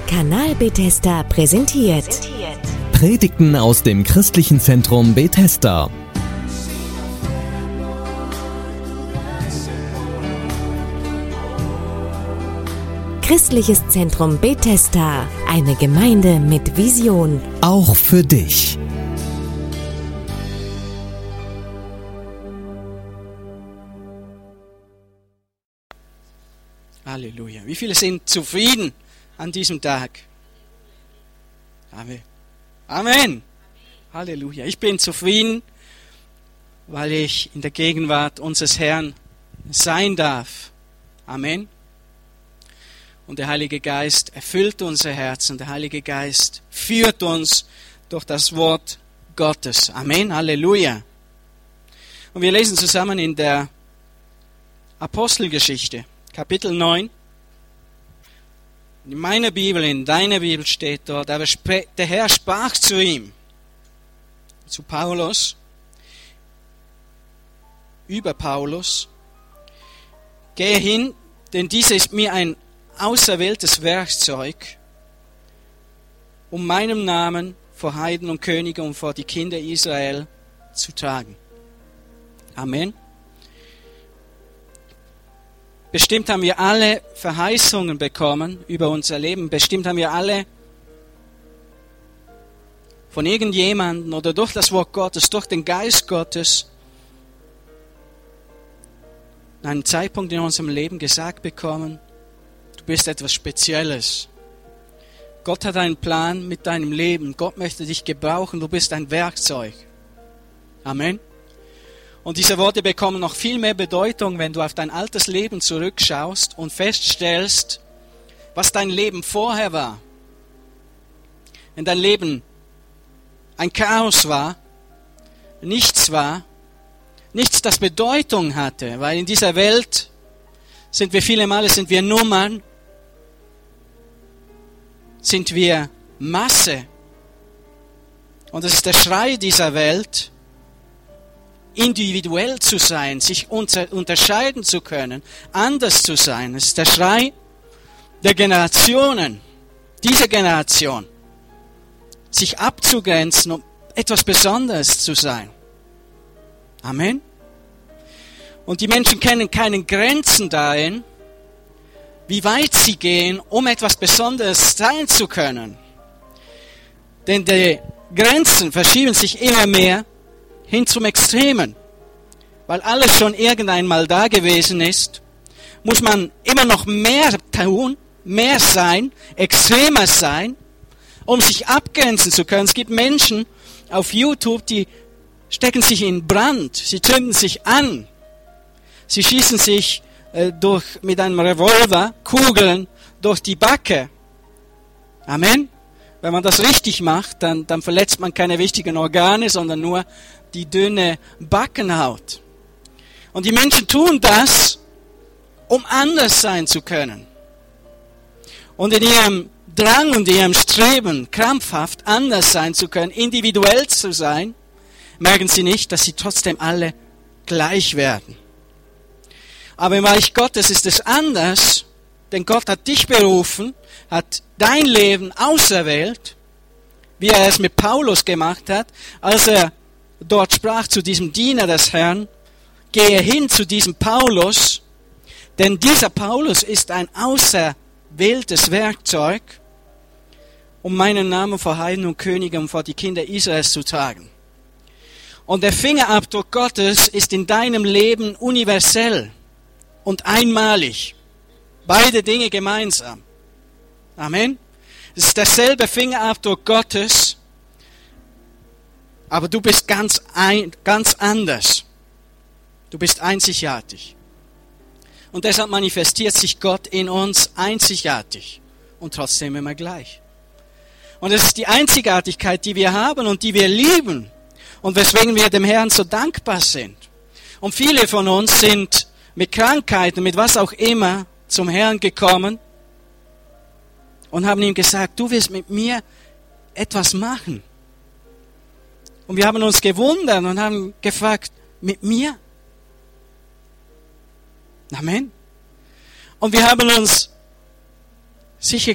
Kanal Bethesda präsentiert Predigten aus dem Christlichen Zentrum Bethesda. Christliches Zentrum Bethesda, eine Gemeinde mit Vision. Auch für dich. Halleluja. Wie viele sind zufrieden an diesem Tag? Amen. Amen. Halleluja. Ich bin zufrieden, weil ich in der Gegenwart unseres Herrn sein darf. Amen. Und der Heilige Geist erfüllt unser Herzen. Der Heilige Geist führt uns durch das Wort Gottes. Amen. Halleluja. Und wir lesen zusammen in der Apostelgeschichte, Kapitel 9. In meiner Bibel, in deiner Bibel steht dort, aber der Herr sprach zu ihm, zu Paulus, über Paulus, gehe hin, denn dieser ist mir ein auserwähltes Werkzeug, um meinem Namen vor Heiden und Könige und vor die Kinder Israel zu tragen. Amen. Bestimmt haben wir alle Verheißungen bekommen über unser Leben. Bestimmt haben wir alle von irgendjemandem oder durch das Wort Gottes, durch den Geist Gottes an einem Zeitpunkt in unserem Leben gesagt bekommen, du bist etwas Spezielles. Gott hat einen Plan mit deinem Leben. Gott möchte dich gebrauchen. Du bist ein Werkzeug. Amen. Und diese Worte bekommen noch viel mehr Bedeutung, wenn du auf dein altes Leben zurückschaust und feststellst, was dein Leben vorher war. Wenn dein Leben ein Chaos war, nichts, das Bedeutung hatte, weil in dieser Welt sind wir Nummern, sind wir Masse. Und das ist der Schrei dieser Welt, individuell zu sein, sich unterscheiden zu können, anders zu sein. Das ist der Schrei der Generationen, dieser Generation, sich abzugrenzen, um etwas Besonderes zu sein. Amen. Und die Menschen kennen keine Grenzen darin, wie weit sie gehen, um etwas Besonderes sein zu können. Denn die Grenzen verschieben sich immer mehr hin zum Extremen. Weil alles schon irgendeinmal da gewesen ist, muss man immer noch mehr tun, mehr sein, extremer sein, um sich abgrenzen zu können. Es gibt Menschen auf YouTube, die stecken sich in Brand, sie zünden sich an, sie schießen sich mit einem Revolver Kugeln durch die Backe. Amen. Wenn man das richtig macht, dann verletzt man keine wichtigen Organe, sondern nur die dünne Backenhaut. Und die Menschen tun das, um anders sein zu können. Und in ihrem Drang und ihrem Streben, krampfhaft anders sein zu können, individuell zu sein, merken sie nicht, dass sie trotzdem alle gleich werden. Aber im Reich Gottes ist es anders, denn Gott hat dich berufen, hat dein Leben auserwählt, wie er es mit Paulus gemacht hat, als er dort sprach zu diesem Diener des Herrn, gehe hin zu diesem Paulus, denn dieser Paulus ist ein auserwähltes Werkzeug, um meinen Namen vor Heiden und Königen und vor die Kinder Israels zu tragen. Und der Fingerabdruck Gottes ist in deinem Leben universell und einmalig. Beide Dinge gemeinsam. Amen. Es ist derselbe Fingerabdruck Gottes, aber du bist ganz anders. Du bist einzigartig. Und deshalb manifestiert sich Gott in uns einzigartig und trotzdem immer gleich. Und es ist die Einzigartigkeit, die wir haben und die wir lieben und weswegen wir dem Herrn so dankbar sind. Und viele von uns sind mit Krankheiten, mit was auch immer, zum Herrn gekommen und haben ihm gesagt, du wirst mit mir etwas machen. Und wir haben uns gewundert und haben gefragt, mit mir? Amen. Und wir haben uns sicher